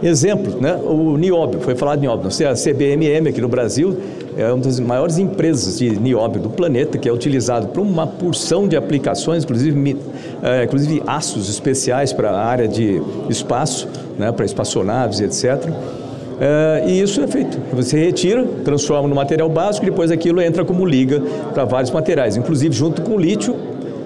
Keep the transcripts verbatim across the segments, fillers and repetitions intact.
Exemplo, né? O nióbio, foi falado de nióbio. A C B M M aqui no Brasil é uma das maiores empresas de nióbio do planeta, que é utilizado para uma porção de aplicações, inclusive, é, inclusive aços especiais para a área de espaço, né? Para espaçonaves e etcétera. É, e isso é feito. Você retira, transforma no material básico e depois aquilo entra como liga para vários materiais, inclusive junto com lítio.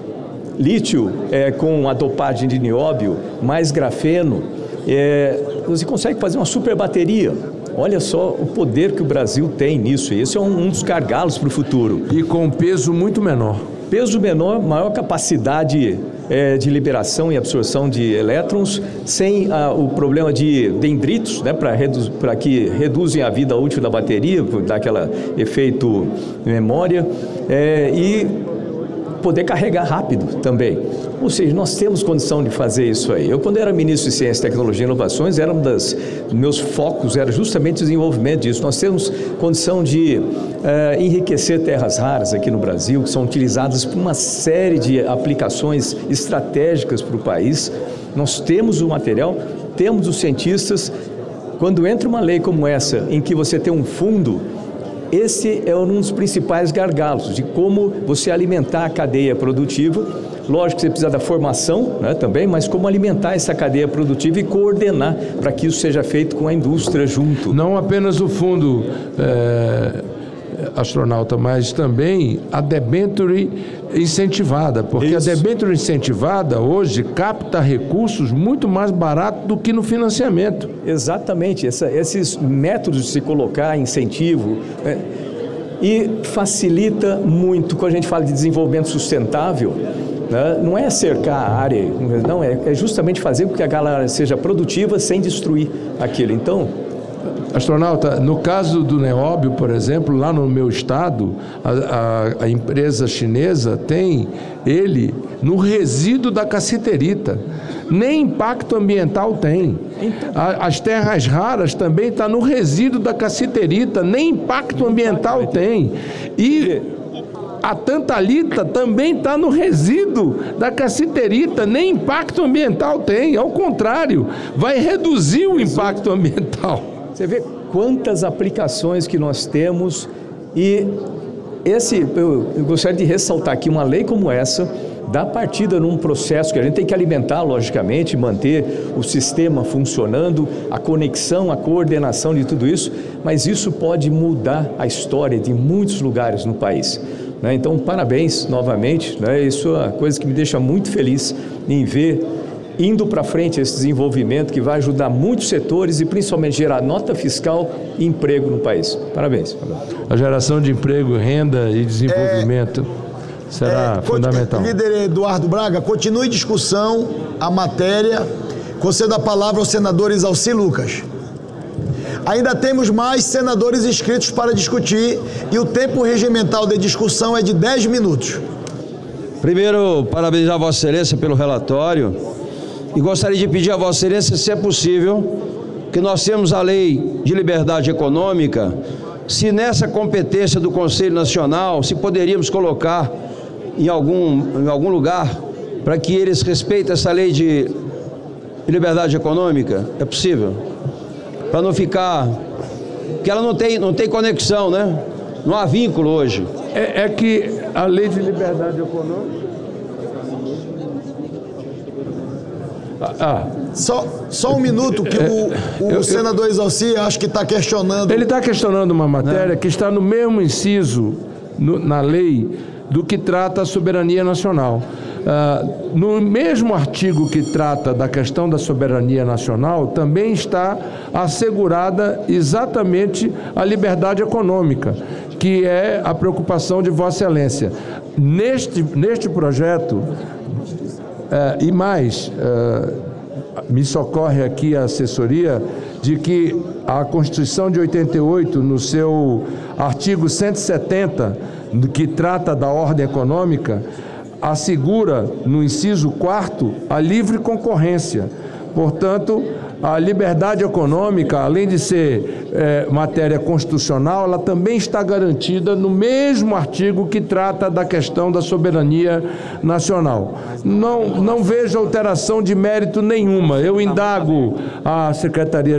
Lítio é, com a dopagem de nióbio, mais grafeno, é, você consegue fazer uma super bateria. Olha só o poder que o Brasil tem nisso. Esse é um, um dos gargalos para o futuro. E com peso muito menor. Peso menor, maior capacidade é, de liberação e absorção de elétrons, sem ah, o problema de dendritos, né, para que reduzem a vida útil da bateria, dar aquele efeito memória, é, e poder carregar rápido também. Ou seja, nós temos condição de fazer isso aí. Eu, quando era ministro de Ciência, Tecnologia e Inovações, era um dos meus focos, era justamente o desenvolvimento disso. Nós temos condição de uh, enriquecer terras raras aqui no Brasil, que são utilizadas por uma série de aplicações estratégicas para o país. Nós temos o material, temos os cientistas. Quando entra uma lei como essa, em que você tem um fundo, esse é um dos principais gargalos de como você alimentar a cadeia produtiva. Lógico que você precisa da formação, né, também, mas como alimentar essa cadeia produtiva e coordenar para que isso seja feito com a indústria junto. Não apenas o fundo, é, astronauta, mas também a debenture incentivada, porque isso. A debenture incentivada hoje capta recursos muito mais barato do que no financiamento. Exatamente, essa, esses métodos de se colocar incentivo, né, e facilita muito quando a gente fala de desenvolvimento sustentável. Não é cercar a área, não, é justamente fazer com que a galera seja produtiva sem destruir aquilo. Então, astronauta, no caso do nióbio, por exemplo, lá no meu estado, a, a, a empresa chinesa tem ele no resíduo da cassiterita. Nem impacto ambiental tem. Então, a, as terras raras também estão no resíduo da cassiterita, nem impacto ambiental tem. E a tantalita também está no resíduo da cassiterita, nem impacto ambiental tem, ao contrário, vai reduzir o impacto ambiental. Você vê quantas aplicações que nós temos e esse, eu, eu gostaria de ressaltar aqui, uma lei como essa dá partida num processo que a gente tem que alimentar, logicamente, manter o sistema funcionando, a conexão, a coordenação de tudo isso, mas isso pode mudar a história de muitos lugares no país. Então, parabéns novamente, né? Isso é uma coisa que me deixa muito feliz em ver indo para frente esse desenvolvimento que vai ajudar muitos setores e principalmente gerar nota fiscal e emprego no país. Parabéns. A geração de emprego, renda e desenvolvimento é, será é, fundamental. Líder Eduardo Braga, continue em discussão a matéria. Concedo a palavra ao senador Exalci Lucas. Ainda temos mais senadores inscritos para discutir e o tempo regimental de discussão é de dez minutos. Primeiro, parabenizar a Vossa Excelência pelo relatório e gostaria de pedir a Vossa Excelência, se é possível, que nós temos a Lei de Liberdade Econômica, se nessa competência do Conselho Nacional, se poderíamos colocar em algum, em algum lugar para que eles respeitem essa Lei de Liberdade Econômica. É possível? Para não ficar, porque ela não tem, não tem conexão, né? Não há vínculo hoje. É, é que a Lei de Liberdade Econômica... Ah, ah. Só, só um minuto que o, o eu, senador eu, Exalci acho que está questionando... Ele está questionando uma matéria que está no mesmo inciso no, na lei do que trata a soberania nacional. Uh, no mesmo artigo que trata da questão da soberania nacional, também está assegurada exatamente a liberdade econômica, que é a preocupação de Vossa Excelência. Neste, neste projeto, uh, e mais, uh, me socorre aqui a assessoria de que a Constituição de oitenta e oito, no seu artigo cento e setenta, que trata da ordem econômica, assegura, no inciso quarto, a livre concorrência. Portanto, a liberdade econômica, além de ser é, matéria constitucional, ela também está garantida no mesmo artigo que trata da questão da soberania nacional. Não, não vejo alteração de mérito nenhuma. Eu indago a Secretaria